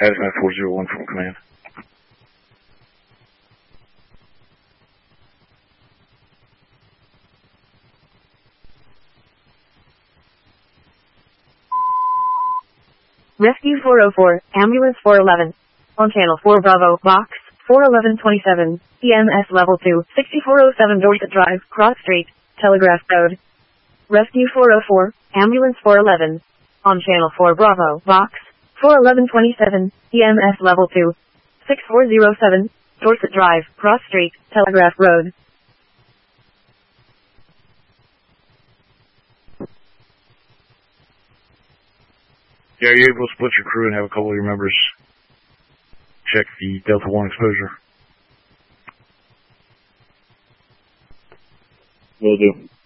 Hazmat 401 from command. Rescue 404, Ambulance 411. On Channel 4 Bravo, Box 41127, EMS Level 2, 6407 Dorset Drive, Cross Street, Telegraph Road. Rescue 404, Ambulance 411. On Channel 4 Bravo, Box 41127, EMS Level 2, 6407, Dorset Drive, Cross Street, Telegraph Road. Yeah, are you able to split your crew and have a couple of your members check the Delta 1 exposure? Will do.